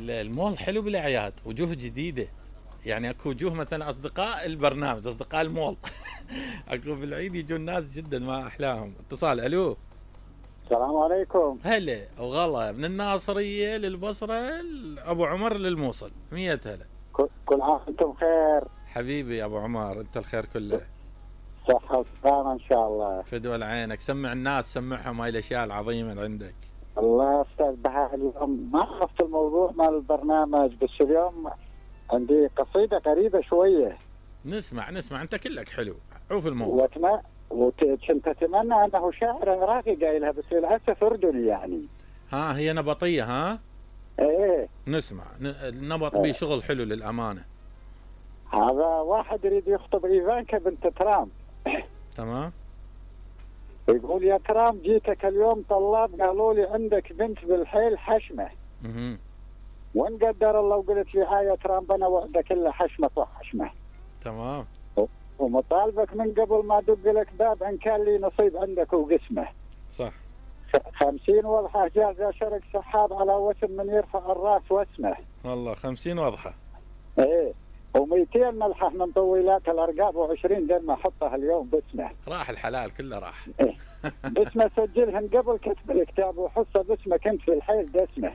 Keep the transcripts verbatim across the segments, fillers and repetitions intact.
المول حلو بالاعياد، وجوه جديده. يعني اكو وجوه مثلا اصدقاء البرنامج، اصدقاء المول. اكو بالعيد يجون ناس جدا ما احلاهم. اتصال، الو. السلام عليكم. هلا وغلا، من الناصريه للبصره، ابو عمر للموصل، مية هلا. كل عام وانتم خير. حبيبي يا ابو عمر، انت الخير كله. صحة وسلامة ان شاء الله. فدوى عينك، سمع الناس، سمعهم هاي الاشياء العظيمه اللي عندك. الله استاذ بهاء، اليوم ما عرفت الموضوع مال البرنامج، بس اليوم عندي قصيدة غريبة شوية. نسمع نسمع، انت كلك حلو. عوف الموضوع. واتمنى وكنت اتمنى انه شاعر عراقي قايلها، بس للاسف اردني يعني. ها هي نبطيه ها؟ ايه. نسمع. النبط بيه شغل حلو للامانه. هذا واحد يريد يخطب ايفانكا بنت ترامب. تمام. يقول: يا ترامب جيتك اليوم طلاب، قالوا لي عندك بنت بالحيل حشمه. اها. وان قدر الله وقلت لي هاي يا ترامب انا وعدك الا حشمه وحشمه. تمام. ومطالبك من قبل ما ادق لك باب ان كان لي نصيب عندك وقسمه. صح. خمسين وضحه جاهزه شرق سحاب على وسم من يرفع الراس واسمه. والله خمسين وضحه. ايه. ومئتين ملحه من طويلات الارقاب وعشرين دم احطها اليوم باسمه. راح الحلال كله راح. إيه. باسمه سجلهن قبل كتب الكتاب وحصه باسمه كنت في الحيل دسمه.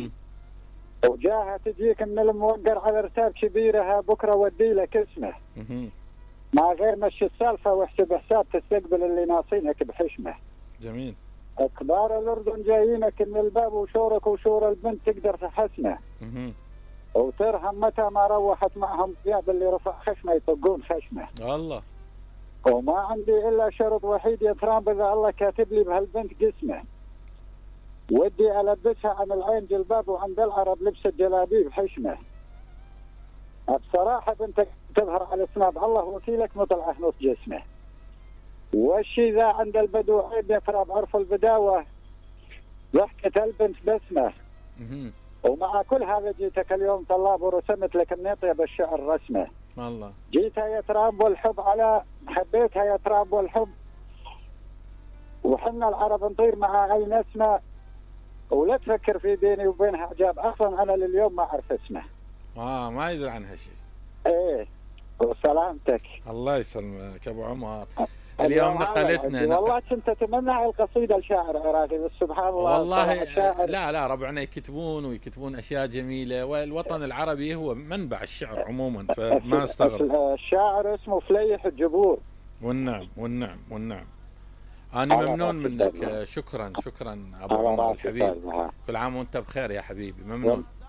وجاها تجيك من الموقر على ارتاب كبيرها بكره ودي لك اسمه. ما غير مشي السالفه واحسب حساب تستقبل اللي ناصينك بحشمه. جميل. كبار الاردن جايينك من الباب وشورك وشور البنت تقدر تحسنه. وترهم متى ما روحت معهم ثياب اللي رفع خشمه يطقون خشمه. الله. وما عندي الا شرط وحيد يا ترامب، اذا الله كاتب لي بهالبنت قسمه ودي البسها عن العين جلباب وعند العرب لبس الجلابيب حشمه. بصراحه بنتك تظهر على سناب، الله وكيلك مطلعه نص جسمه. والشي ذا عند البدو عيب يا ترامب، عرف البداوه ضحكه البنت بسمه. ومع كل هذا جيتك اليوم طلاب ورسمت لك من اطيب الشعر رسمه. الله. جيتها يا ترامب والحب على حبيتها يا ترامب والحب، وحنا العرب نطير مع اي نسمه، ولا تفكر في بيني وبينها حجاب، اصلا انا لليوم ما اعرف اسمه. اه ما يدري عنها شيء. ايه. وسلامتك. الله يسلمك ابو عمر. اليوم نقلتنا. والله كنت اتمنى القصيده الشاعر عراقي، بس سبحان الله والله لا لا ربعنا يكتبون ويكتبون اشياء جميله، والوطن العربي هو منبع الشعر عموما، فما استغرب. الشاعر اسمه فليح الجبور. والنعم والنعم والنعم. انا ممنون منك. شكرا شكرا ابو عمر الحبيب. كل عام وانت بخير يا حبيبي. ممنون.